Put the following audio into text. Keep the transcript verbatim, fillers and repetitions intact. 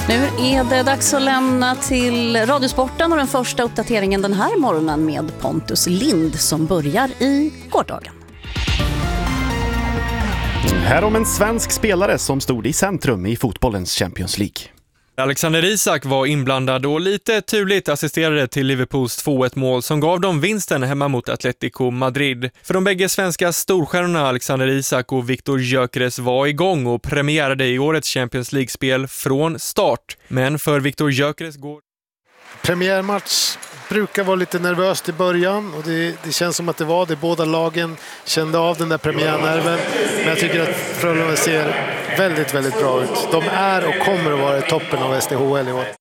Nu är det dags att lämna till Radiosporten och den första uppdateringen den här morgonen med Pontus Lind som börjar i gårdagen. Här om en svensk spelare som stod i centrum i fotbollens Champions League. Alexander Isak var inblandad och lite turligt assisterade till Liverpools två ett mål som gav dem vinsten hemma mot Atletico Madrid. För de bägge svenska storstjärnorna Alexander Isak och Viktor Gyökeres var igång och premiärade i årets Champions League-spel från start. Men för Viktor Gyökeres går... Premiärmatch brukar vara lite nervöst i början och det, det känns som att det var det. Båda lagen kände av den där premiärnerven. Men jag tycker att Frölunda ser väldigt, väldigt bra ut. De är och kommer att vara i toppen av S D H L i år.